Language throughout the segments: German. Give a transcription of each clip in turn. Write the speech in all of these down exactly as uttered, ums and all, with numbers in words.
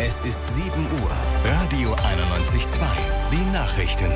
Es ist sieben Uhr. Radio einundneunzig Komma zwei. Die Nachrichten.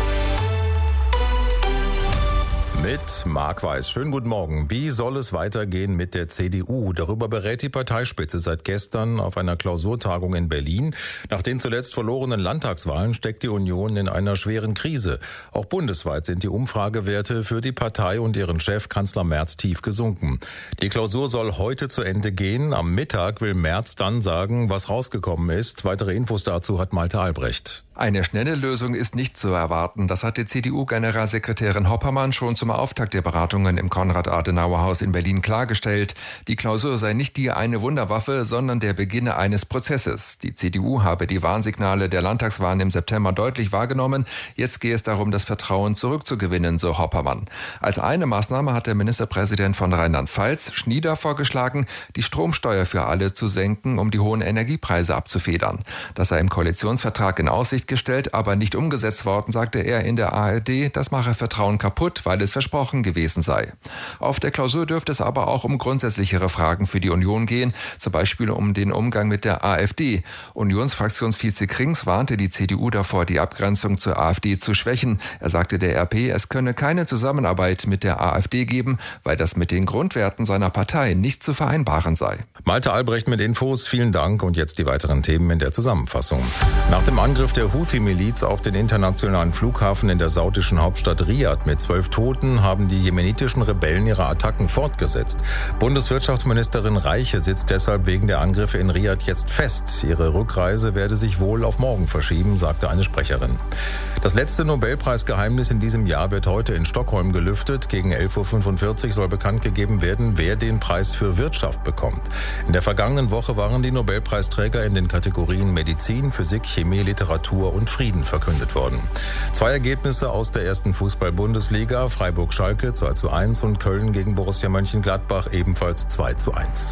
Mit Marc Weiß. Schönen guten Morgen. Wie soll es weitergehen mit der C D U? Darüber berät die Parteispitze seit gestern auf einer Klausurtagung in Berlin. Nach den zuletzt verlorenen Landtagswahlen steckt die Union in einer schweren Krise. Auch bundesweit sind die Umfragewerte für die Partei und ihren Chef Kanzler Merz tief gesunken. Die Klausur soll heute zu Ende gehen. Am Mittag will Merz dann sagen, was rausgekommen ist. Weitere Infos dazu hat Malte Albrecht. Eine schnelle Lösung ist nicht zu erwarten. Das hat die C D U-Generalsekretärin Hoppermann schon zum Auftakt der Beratungen im Konrad-Adenauer-Haus in Berlin klargestellt. Die Klausur sei nicht die eine Wunderwaffe, sondern der Beginn eines Prozesses. Die C D U habe die Warnsignale der Landtagswahlen im September deutlich wahrgenommen. Jetzt gehe es darum, das Vertrauen zurückzugewinnen, so Hoppermann. Als eine Maßnahme hat der Ministerpräsident von Rheinland-Pfalz, Schnieder, vorgeschlagen, die Stromsteuer für alle zu senken, um die hohen Energiepreise abzufedern. Das sei im Koalitionsvertrag in Aussicht gestellt, aber nicht umgesetzt worden, sagte er in der A R D. Das mache Vertrauen kaputt, weil es versprochen gewesen sei. Auf der Klausur dürfte es aber auch um grundsätzlichere Fragen für die Union gehen, zum Beispiel um den Umgang mit der AfD. Unionsfraktionsvize Krings warnte die C D U davor, die Abgrenzung zur AfD zu schwächen. Er sagte der R P, es könne keine Zusammenarbeit mit der AfD geben, weil das mit den Grundwerten seiner Partei nicht zu vereinbaren sei. Malte Albrecht mit Infos, vielen Dank und jetzt die weiteren Themen in der Zusammenfassung. Nach dem Angriff der Houthi-Miliz auf den internationalen Flughafen in der saudischen Hauptstadt Riad mit zwölf Toten haben die jemenitischen Rebellen ihre Attacken fortgesetzt. Bundeswirtschaftsministerin Reiche sitzt deshalb wegen der Angriffe in Riad jetzt fest. Ihre Rückreise werde sich wohl auf morgen verschieben, sagte eine Sprecherin. Das letzte Nobelpreisgeheimnis in diesem Jahr wird heute in Stockholm gelüftet. Gegen elf Uhr fünfundvierzig soll bekannt gegeben werden, wer den Preis für Wirtschaft bekommt. In der vergangenen Woche waren die Nobelpreisträger in den Kategorien Medizin, Physik, Chemie, Literatur und Frieden verkündet worden. Zwei Ergebnisse aus der ersten Fußball-Bundesliga, Freiburg-Schalke zwei zu eins und Köln gegen Borussia Mönchengladbach ebenfalls zwei zu eins.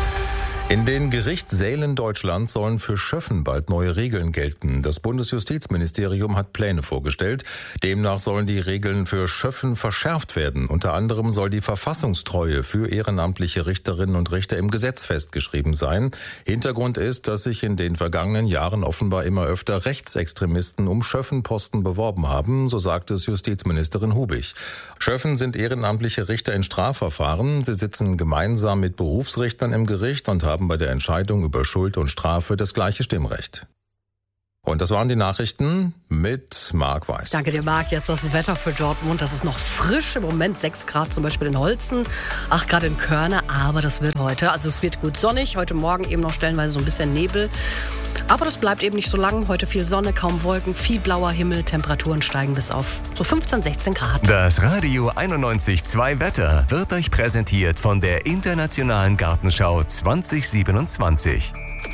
In den Gerichtssälen Deutschlands sollen für Schöffen bald neue Regeln gelten. Das Bundesjustizministerium hat Pläne vorgestellt. Demnach sollen die Regeln für Schöffen verschärft werden. Unter anderem soll die Verfassungstreue für ehrenamtliche Richterinnen und Richter im Gesetz festgeschrieben sein. Hintergrund ist, dass sich in den vergangenen Jahren offenbar immer öfter Rechtsextremisten um Schöffenposten beworben haben, so sagte es Justizministerin Hubig. Schöffen sind ehrenamtliche Richter in Strafverfahren. Sie sitzen gemeinsam mit Berufsrichtern im Gericht und haben bei der Entscheidung über Schuld und Strafe das gleiche Stimmrecht. Und das waren die Nachrichten mit Marc Weiß. Danke dir, Marc. Jetzt das Wetter für Dortmund. Das ist noch frisch im Moment. sechs Grad zum Beispiel in Holzen, acht Grad in Körne. Aber das wird heute, also es wird gut sonnig. Heute Morgen eben noch stellenweise so ein bisschen Nebel. Aber das bleibt eben nicht so lang. Heute viel Sonne, kaum Wolken, viel blauer Himmel. Temperaturen steigen bis auf so fünfzehn, sechzehn Grad. Das Radio einundneunzig Komma zwei Wetter wird euch präsentiert von der Internationalen Gartenschau zwanzig siebenundzwanzig.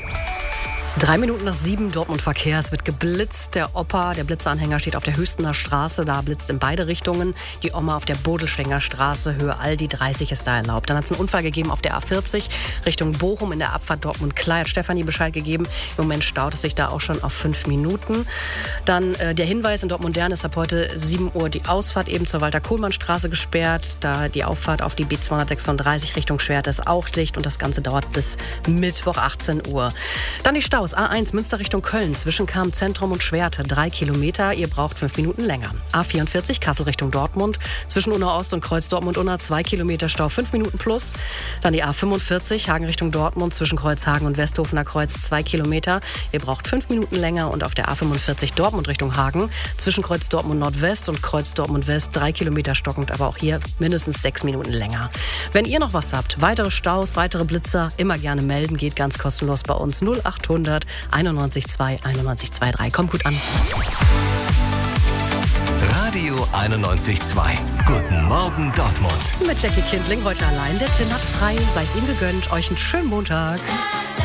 Drei Minuten nach sieben, Dortmund Verkehr. Es wird geblitzt. Der Opa, der Blitzanhänger, steht auf der Hüstener Straße. Da blitzt in beide Richtungen. Die Oma auf der Bodelschwenger Straße, Höhe Aldi dreißig ist da erlaubt. Dann hat es einen Unfall gegeben auf der A vierzig Richtung Bochum in der Abfahrt Dortmund-Klei. Hat Stefanie Bescheid gegeben. Im Moment staut es sich da auch schon auf fünf Minuten. Dann äh, der Hinweis, in Dortmund-Dern ist ab heute sieben Uhr die Ausfahrt eben zur Walter-Kohlmann-Straße gesperrt. Da die Auffahrt auf die B zweihundertsechsunddreißig Richtung Schwerte ist auch dicht. Und das Ganze dauert bis Mittwoch achtzehn Uhr. Dann die Staus. A eins Münster Richtung Köln zwischen Cham-Zentrum und Schwerte. Drei Kilometer, ihr braucht fünf Minuten länger. A vierundvierzig Kassel Richtung Dortmund zwischen Unna-Ost und Kreuz Dortmund-Unna. Zwei Kilometer Stau, fünf Minuten plus. Dann die A fünfundvierzig Hagen Richtung Dortmund zwischen Kreuzhagen und Westhofener Kreuz. Zwei Kilometer, ihr braucht fünf Minuten länger. Und auf der A fünfundvierzig Dortmund Richtung Hagen zwischen Kreuz Dortmund Nordwest und Kreuz Dortmund West. Drei Kilometer stockend, aber auch hier mindestens sechs Minuten länger. Wenn ihr noch was habt, weitere Staus, weitere Blitzer, immer gerne melden. Geht ganz kostenlos bei uns. null achthundert einundneunzig Komma zwei einundneunzig Komma zwei drei. Kommt gut an. Radio einundneunzig Komma zwei. Guten Morgen Dortmund. Mit Jackie Kindling heute allein. Der Tim hat frei. Sei es ihm gegönnt. Euch einen schönen Montag.